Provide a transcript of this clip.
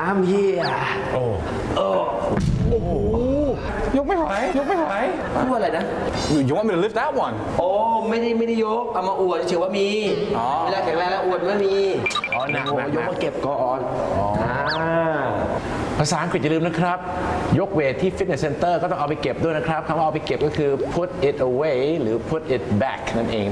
I'm here โอ้โหยกไม่ไหวยกไม่ไหวพูดอะไรนะ You want me to lift that one โอ้ไม่ได้ยกเอามาอวดเฉยว่ามีเวลาแข็งแรงแล้วอวดไม่มีอ๋อหนักยกมาเก็บก่อนภาษาอังกฤษอย่าลืมนะครับยกเวทที่ Fitness Center ก็ต้องเอาไปเก็บด้วยนะครับคำว่าเอาไปเก็บก็คือ put it away หรือ put it back นั่นเอง